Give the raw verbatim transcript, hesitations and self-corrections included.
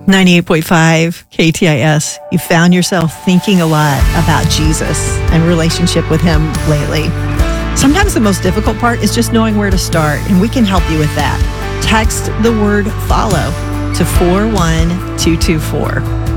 ninety-eight point five K T I S. You found yourself thinking a lot about Jesus and relationship with him lately. Sometimes the most difficult part is just knowing where to start, and we can help you with that. Text the word follow to four one two two four.